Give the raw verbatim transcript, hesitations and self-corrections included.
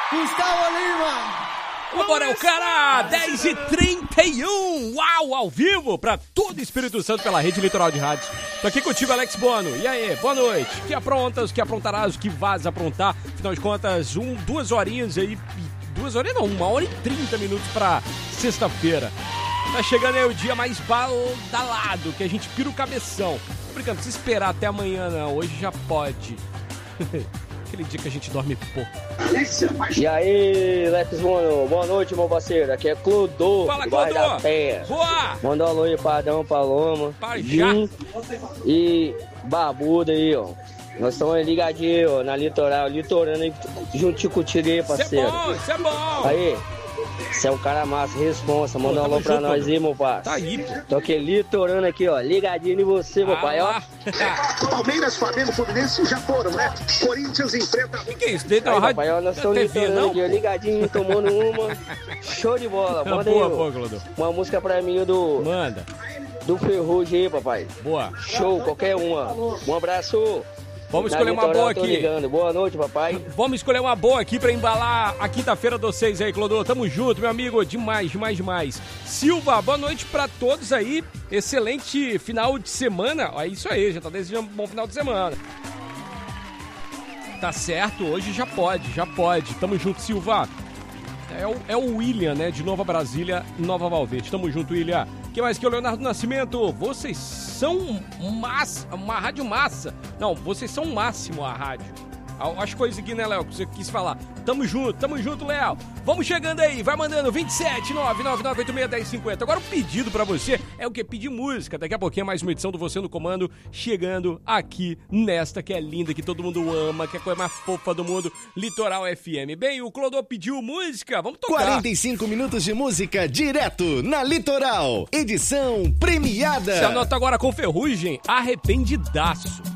Gustavo Lima. Agora é o cara, dez e trinta e um, uau, ao vivo, pra todo o Espírito Santo pela Rede Litoral de Rádio. Tô aqui contigo, Alex Bono. E aí, boa noite. Que aprontas, que aprontarás, que vás aprontar. Afinal de contas, um, duas horinhas aí, duas horinhas não, uma hora e trinta minutos pra sexta-feira. Tá chegando aí o dia mais badalado, que a gente pira o cabeção. Tô brincando, não precisa esperar até amanhã não, hoje já pode. Aquele dia que a gente dorme pouco. E aí, Alex Bono, boa noite, meu parceiro. Aqui é Clodô. Fala, Clodô. Boa. Manda um alô aí pra Adão, Paloma, Jim e Barbuda aí, ó. Nós estamos ligadinhos, ó, na litoral, litorando aí, juntinho contigo aí, parceiro. Isso é bom, isso é bom. Aí, você é um cara massa, responsa. Manda um alô pra junto, nós aí, meu pai. Tá aí, pô. Tô aqui litorando aqui, ó, ligadinho em você, meu ah, pai, ó. Palmeiras, Flamengo, Fluminense já foram, né? Corinthians enfrenta... O que, que é isso? Dentro aí, da papai, ó, nós estamos litorando aqui, ó, ligadinho, tomando uma. Show de bola. Manda boa, aí, boa, Clodô. Uma música pra mim do... Manda. Do Ferrugem aí, papai. Boa. Show, qualquer uma. Um abraço. Vamos escolher uma boa aqui. Ligando. Boa noite, papai. Vamos escolher uma boa aqui pra embalar a quinta-feira dos seis aí, Clodô. Tamo junto, meu amigo. Demais, demais, demais. Silva, boa noite pra todos aí. Excelente final de semana. É isso aí, já tá desejando um bom final de semana. Tá certo, hoje já pode, já pode. Tamo junto, Silva. É o, é o William, né, de Nova Brasília, Nova Valverde. Tamo junto, William. Que mais que o Leonardo Nascimento? Vocês são massa, uma rádio massa. Não, vocês são o máximo a rádio. As coisas aqui, né, Léo, que você quis falar. Tamo junto, tamo junto, Léo. Vamos chegando aí, vai mandando vinte e sete, nove nove nove oito seis, um zero cinco zero. Agora o pedido pra você é o quê? Pedir música. Daqui a pouquinho mais uma edição do Você no Comando, chegando aqui nesta que é linda, que todo mundo ama, que é a coisa mais fofa do mundo, Litoral F M. Bem, o Clodô pediu música, vamos tocar. quarenta e cinco minutos de música direto na Litoral. Edição premiada. Você anota agora com Ferrugem, Arrependidaço.